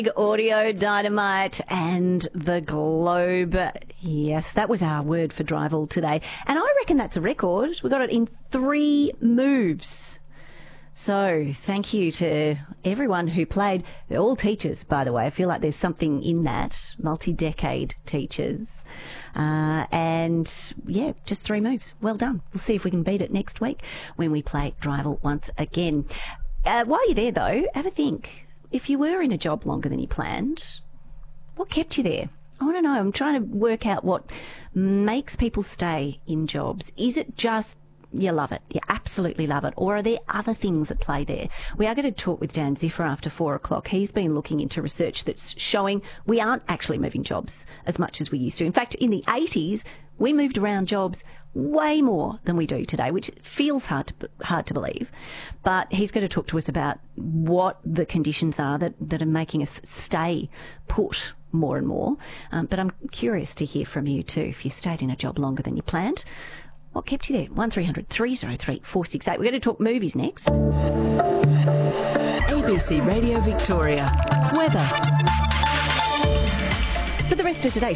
Audio Dynamite and the Globe. Yes, that was our word for Drive All today. And I reckon that's a record. We got it in 3 moves. So thank you to everyone who played. They're all teachers, by the way. I feel like there's something in that. Multi-decade teachers. And yeah, just 3 moves. Well done. We'll see if we can beat it next week when we play Drive All once again. While you're there, though, have a think. If you were in a job longer than you planned, what kept you there? I want to know. I'm trying to work out what makes people stay in jobs. Is it just you love it, you absolutely love it, or are there other things at play there? We are going to talk with Dan Ziffer after 4 o'clock. He's been looking into research that's showing we aren't actually moving jobs as much as we used to. In fact, in the 80s, we moved around jobs way more than we do today, which feels hard to believe. But he's going to talk to us about what the conditions are that are making us stay put more and more. But I'm curious to hear from you too. If you stayed in a job longer than you planned, what kept you there? 1300 303 468. We're going to talk movies next. ABC Radio Victoria. Weather. For the rest of today,